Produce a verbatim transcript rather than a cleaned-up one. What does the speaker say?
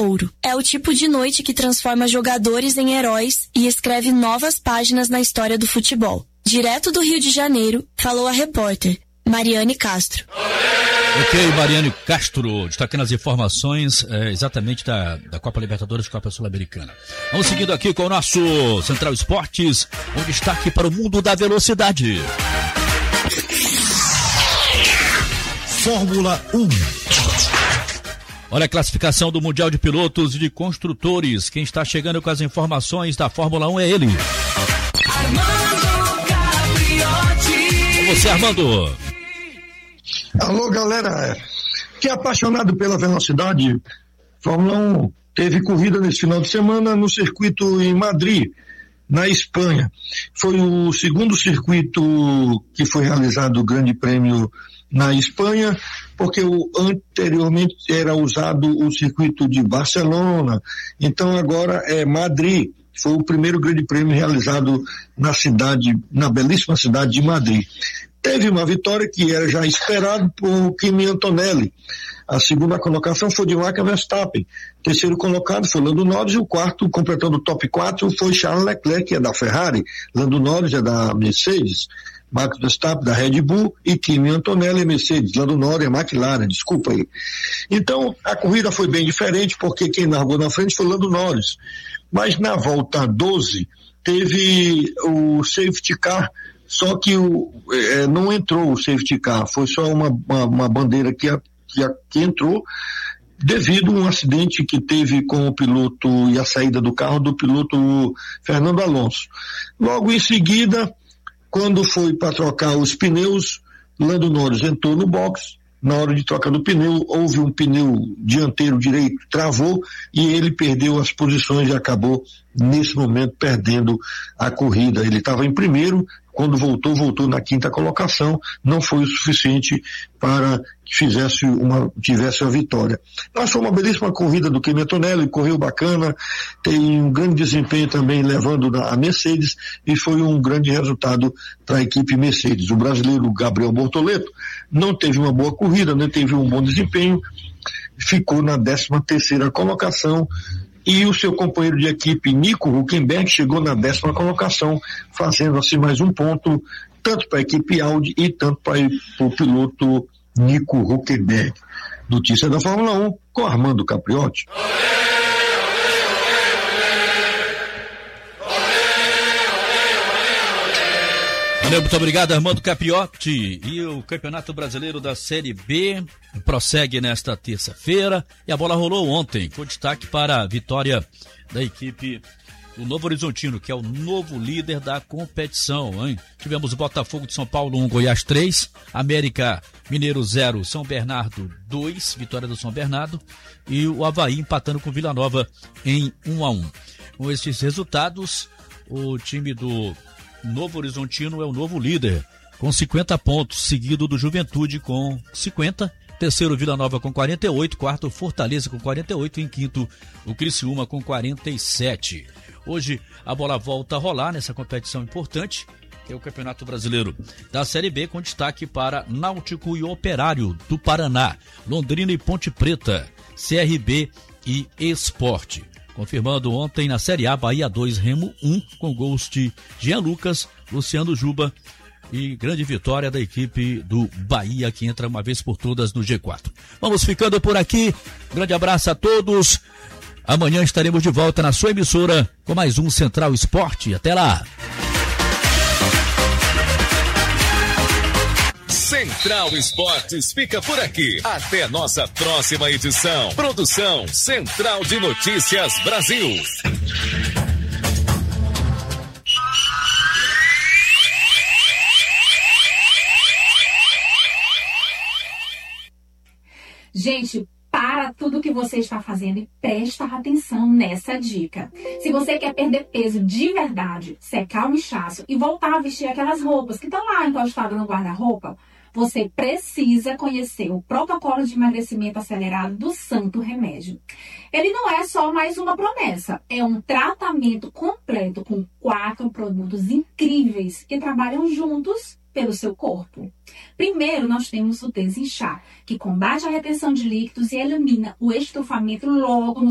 Ouro. É o tipo de noite que transforma jogadores em heróis e escreve novas páginas na história do futebol. Direto do Rio de Janeiro, falou a repórter Mariane Castro. Ok, Mariane Castro, destacando as informações é, exatamente da, da Copa Libertadores e Copa Sul-Americana. Vamos seguindo aqui com o nosso Central Esportes, um destaque para o mundo da velocidade. Fórmula um. Olha a classificação do Mundial de Pilotos e de Construtores. Quem está chegando com as informações da Fórmula um é ele. Armando Gabriotti. Com você, Armando. Alô, galera. Que é apaixonado pela velocidade, Fórmula um teve corrida nesse final de semana no circuito em Madrid, na Espanha. Foi o segundo circuito que foi realizado o Grande Prêmio na Espanha, porque o, anteriormente era usado o circuito de Barcelona, então agora é Madrid. Foi o primeiro Grande Prêmio realizado na cidade, na belíssima cidade de Madrid. Teve uma vitória que era já esperado por Kimi Antonelli. A segunda colocação foi de Max Verstappen. Terceiro colocado foi Lando Norris e o quarto, completando o top quatro, foi Charles Leclerc, que é da Ferrari. Lando Norris é da Mercedes. Max Verstappen da Red Bull e Kimi Antonelli é Mercedes. Lando Norris é McLaren, desculpa aí. Então, a corrida foi bem diferente porque quem largou na frente foi Lando Norris. Mas na volta doze, teve o safety car, só que o, é, não entrou o safety car, foi só uma, uma, uma bandeira que, a, que, a, que entrou devido a um acidente que teve com o piloto e a saída do carro do piloto Fernando Alonso. Logo em seguida, quando foi para trocar os pneus, Lando Norris entrou no box. Na hora de troca do pneu, houve um pneu dianteiro direito, travou e ele perdeu as posições e acabou, nesse momento, perdendo a corrida. Ele estava em primeiro, quando voltou, voltou na quinta colocação, não foi o suficiente para que fizesse uma, tivesse uma vitória. Mas foi uma belíssima corrida do Kimi Antonelli, correu bacana, tem um grande desempenho também levando a Mercedes e foi um grande resultado para a equipe Mercedes. O brasileiro Gabriel Bortoleto não teve uma boa corrida, não teve um bom desempenho, ficou na décima terceira colocação. E o seu companheiro de equipe, Nico Hülkenberg, chegou na décima colocação, fazendo assim mais um ponto, tanto para a equipe Audi e tanto para o piloto Nico Hülkenberg. Notícia da Fórmula um, com Armando Capriotti. Muito obrigado, Armando Capriotti. E o Campeonato Brasileiro da Série B prossegue nesta terça-feira e a bola rolou ontem, com destaque para a vitória da equipe do Novo Horizontino, que é o novo líder da competição, hein? Tivemos o Botafogo de São Paulo um, Goiás três, América Mineiro zero, São Bernardo dois, vitória do São Bernardo, e o Avaí empatando com Vila Nova em um a um. Com esses resultados, o time do Novo Horizontino é o novo líder, com cinquenta pontos, seguido do Juventude com cinquenta, terceiro Vila Nova com quarenta e oito, quarto Fortaleza com quarenta e oito, em quinto o Criciúma com quarenta e sete. Hoje a bola volta a rolar nessa competição importante, que é o Campeonato Brasileiro da Série B, com destaque para Náutico e Operário do Paraná, Londrina e Ponte Preta, C R B e Sport. Confirmando ontem na Série A, Bahia dois, Remo um, com gols de Jean Lucas, Luciano Juba e grande vitória da equipe do Bahia, que entra uma vez por todas no G quatro. Vamos ficando por aqui, grande abraço a todos, amanhã estaremos de volta na sua emissora com mais um Central Esporte, até lá! Central Esportes fica por aqui. Até nossa próxima edição. Produção Central de Notícias Brasil. Gente, para tudo que você está fazendo e presta atenção nessa dica. Se você quer perder peso de verdade, secar o inchaço e voltar a vestir aquelas roupas que estão lá encostadas no guarda-roupa, você precisa conhecer o protocolo de emagrecimento acelerado do Santo Remédio. Ele não é só mais uma promessa, é um tratamento completo com quatro produtos incríveis que trabalham juntos pelo seu corpo. Primeiro, nós temos o Desinchar, que combate a retenção de líquidos e elimina o estufamento logo no